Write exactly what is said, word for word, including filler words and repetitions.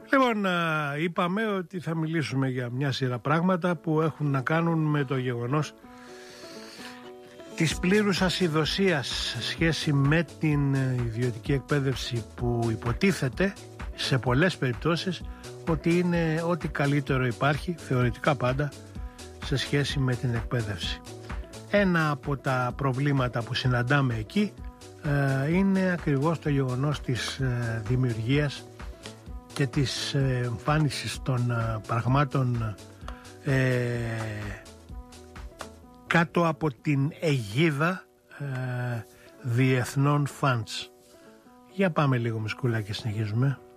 Λοιπόν, είπαμε ότι θα μιλήσουμε για μια σειρά πράγματα που έχουν να κάνουν με το γεγονός της πλήρους ασυδοσίας σε σχέση με την ιδιωτική εκπαίδευση, που υποτίθεται σε πολλές περιπτώσεις ότι είναι ό,τι καλύτερο υπάρχει, θεωρητικά πάντα, σε σχέση με την εκπαίδευση. Ένα από τα προβλήματα που συναντάμε εκεί ε, είναι ακριβώς το γεγονός της ε, δημιουργίας και της ε, εμφάνισης των ε, πραγμάτων ε, κάτω από την αιγίδα ε, διεθνών funds. Για πάμε λίγο μισκούλα και συνεχίζουμε.